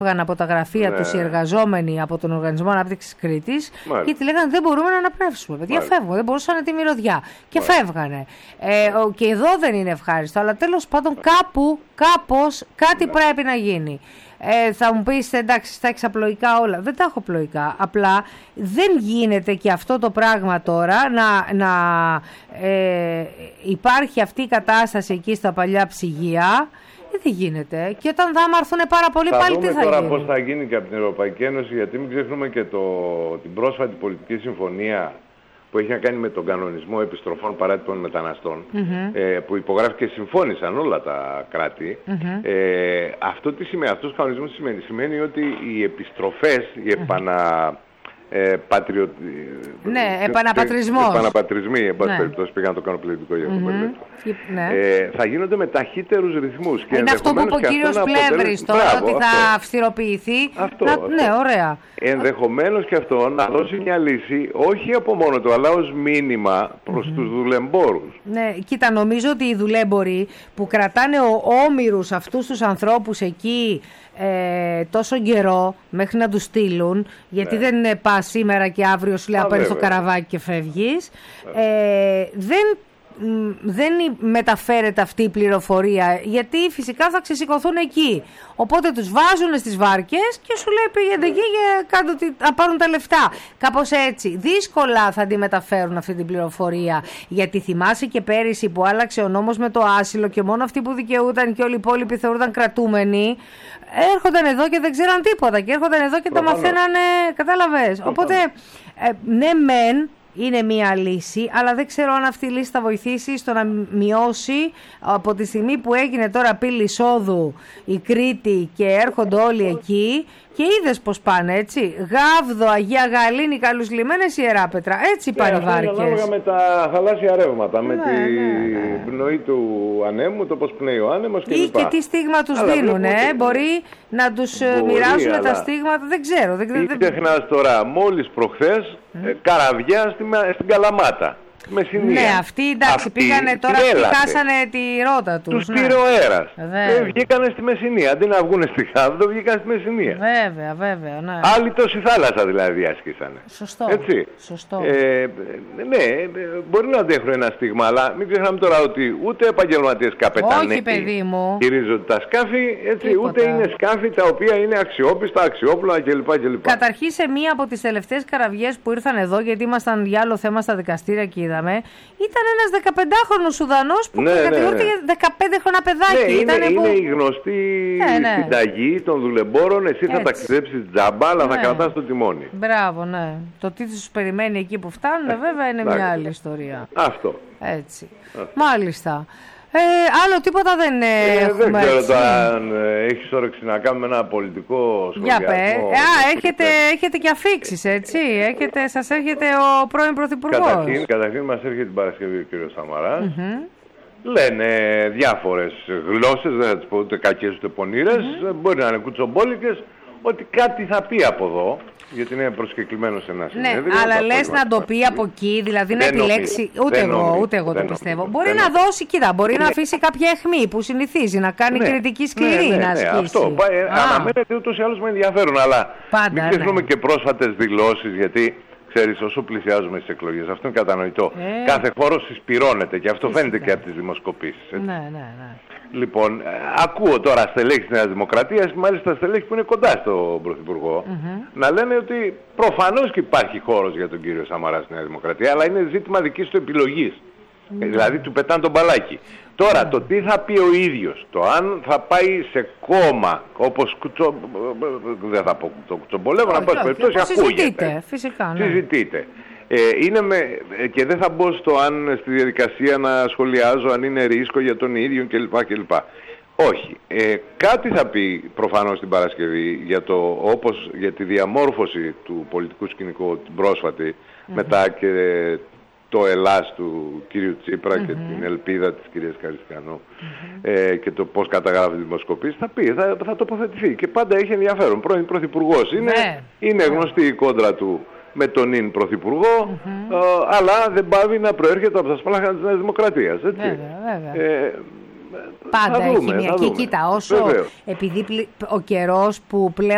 Έβγαν από τα γραφεία τους οι εργαζόμενοι από τον Οργανισμό Ανάπτυξης Κρήτης και τη λέγανε δεν μπορούμε να αναπνεύσουμε. Παιδιά φεύγουν, δεν μπορούσαν τη μυρωδιά και φεύγανε. Και εδώ δεν είναι ευχάριστο, αλλά τέλος πάντων κάπως κάτι πρέπει να γίνει. Θα μου πεις εντάξει, στα έχεις απλοϊκά όλα. Δεν τα έχω απλοϊκά. Απλά δεν γίνεται και αυτό το πράγμα τώρα να υπάρχει αυτή η κατάσταση εκεί στα παλιά ψυγεία. Δεν γίνεται. Και όταν θα έρθουν πάρα πολύ πάλι τι θα γίνει. Τώρα πώς θα γίνει και από την Ευρωπαϊκή Ένωση, γιατί μην ξεχνούμε και την πρόσφατη πολιτική συμφωνία που έχει να κάνει με τον κανονισμό επιστροφών παράτυπων μεταναστών, που υπογράφηκε και συμφώνησαν όλα τα κράτη. Αυτό τι σημαίνει, αυτός ο κανονισμός σημαίνει ότι οι επιστροφές, οι επαναπατρισμοί, εν πάση περιπτώσει, πήγα να το κάνω πληθυντικό για αυτό. Θα γίνονται με ταχύτερους ρυθμούς. Είναι αυτό που είπε ο κύριος Πλεύρης τώρα, ότι θα αυστηροποιηθεί. Ναι, ωραία. Ενδεχομένως και αυτό να δώσει μια λύση, όχι από μόνο του, αλλά ως μήνυμα προς τους δουλεμπόρους. Ναι, κοίτα, νομίζω ότι οι δουλέμποροι που κρατάνε όμηρους αυτούς τους ανθρώπους εκεί τόσο καιρό μέχρι να τους στείλουν, γιατί δεν πας σήμερα και αύριο σου λέει παίρνεις το καραβάκι και φεύγεις, δεν μεταφέρεται αυτή η πληροφορία, γιατί φυσικά θα ξεσηκωθούν εκεί. Οπότε τους βάζουν στις βάρκες και σου λέει πήγαινε εκεί και να πάρουν τα λεφτά. Κάπως έτσι. Δύσκολα θα τη μεταφέρουν αυτή την πληροφορία, γιατί θυμάσαι και πέρυσι που άλλαξε ο νόμος με το άσυλο και μόνο αυτοί που δικαιούταν και όλοι οι υπόλοιποι θεωρούνταν κρατούμενοι, έρχονταν εδώ και δεν ξέραν τίποτα και έρχονταν εδώ και τα μαθαίνανε, κατάλαβες. Οπότε, ναι μεν, είναι μία λύση, αλλά δεν ξέρω αν αυτή η λύση θα βοηθήσει στο να μειώσει από τη στιγμή που έγινε τώρα πύλη εισόδου η Κρήτη και έρχονται όλοι εκεί και είδες πως πάνε, έτσι. Γάβδο, Αγία Γαλήνη, Καλούς Λιμένες, Ιεράπετρα, έτσι πάνε οι βάρκες. Ανάλογα με τα θαλάσσια ρεύματα, με την πνοή του ανέμου, το πως πνέει ο άνεμος κλπ. Ή και τι στίγμα τους δίνουν, μπορεί να τους μοιράζουν τα στίγματα, δεν ξέρω. Μην ξεχνάς τώρα, μόλις προχθές καραβιά στην Καλαμάτα. Μεσσηνία. Ναι, αυτοί πήγανε τώρα, χάσανε τη ρότα τους. Τους πήρε ο αέρας. Βγήκανε στη Μεσσηνία. Αντί να βγούνε στη Γάβδο, βγήκαν στη Μεσσηνία. Βέβαια, ναι. Άλλοι τόση θάλασσα δηλαδή άσκησανε. Σωστό. Έτσι. Σωστό. Ναι, μπορεί να αντέχουν ένα στίγμα, αλλά μην ξεχνάμε τώρα ότι ούτε επαγγελματίες καπετάνοι χειρίζονται τα σκάφη, έτσι, ούτε είναι σκάφη τα οποία είναι αξιόπιστα, αξιόπλοα κλπ. Καταρχήν σε μία από τις τελευταίες καραβιές που ήρθαν εδώ, γιατί ήμασταν για άλλο θέμα στα δικαστήρια και είδαμε, ήταν ένας 15χρονος Σουδανός που κατηγορήθηκε 15 χρόνια παιδάκι. Είναι η γνωστή συνταγή των δουλεμπόρων, εσύ θα ταξιδέψεις τζάμπα, αλλά θα κρατάς το τιμόνι. Μπράβο, ναι. Το τι τους περιμένει εκεί που φτάνουν, βέβαια, είναι μια άλλη ιστορία. Αυτό. Έτσι. Μάλιστα. Άλλο τίποτα δεν έχουμε. Δεν ξέρω τώρα αν έχεις όρεξη να κάνουμε ένα πολιτικό σχολιασμό. Έχετε και αφίξεις, έτσι. Σας έρχεται ο πρώην Πρωθυπουργός. Καταρχήν μας έρχεται την Παρασκευή ο κύριος Σαμαράς. Λένε διάφορες γλώσσες, δεν θα τις πω ούτε κακές ούτε πονήρες, μπορεί να είναι κουτσομπόλικες, ότι κάτι θα πει από εδώ. Γιατί είναι προσκεκλημένο σε ένα συνέδριο. Ναι, αλλά λες να το πει από εκεί, δηλαδή να επιλέξει. Ούτε εγώ το πιστεύω. Μπορεί να δώσει, μπορεί να αφήσει κάποια αιχμή που συνηθίζει να κάνει κριτική σκληρή. Ναι, αυτό. Αναμένεται ούτως ή άλλως με ενδιαφέρον. Αλλά μην ξεχνούμε και πρόσφατες δηλώσεις, γιατί ξέρεις, όσο πλησιάζουμε στις εκλογές, αυτό είναι κατανοητό. Κάθε χώρος συσπυρώνεται και αυτό φαίνεται και από τις δημοσκοπήσεις. Ναι. Λοιπόν, ακούω τώρα στελέχη της Νέας Δημοκρατίας, μάλιστα στελέχη που είναι κοντά στον Πρωθυπουργό, να λένε ότι προφανώς και υπάρχει χώρος για τον κύριο Σαμαρά στη Νέα Δημοκρατία, αλλά είναι ζήτημα δικής του επιλογής. Δηλαδή του πετάνε τον μπαλάκι. Τώρα, το τι θα πει ο ίδιος, το αν θα πάει σε κόμμα, όπως δεν θα πω το κουτσομπολεύω, να πας περιπτώσει, ακούγεται. Φυσικά, συζητείται. Και δεν θα μπω στο αν στη διαδικασία να σχολιάζω αν είναι ρίσκο για τον ίδιο κλπ. Όχι. Κάτι θα πει προφανώς την Παρασκευή για τη διαμόρφωση του πολιτικού σκηνικού την πρόσφατη, μετά και το Ελλάς του κύριου Τσίπρα και την ελπίδα της κυρίας Καριστιανού και το πώς καταγράφει τη δημοσκοπήση, θα πει, θα τοποθετηθεί. Και πάντα έχει ενδιαφέρον. Πρώην Πρωθυπουργός είναι γνωστή η κόντρα του με τον νυν Πρωθυπουργό, αλλά δεν πάβει να προέρχεται από τα σπλάχνα της Νέας Δημοκρατίας. Έτσι. Βέβαια. Πάντα έχει μια. Και κοίτα, όσο επειδή ο καιρός που πλέον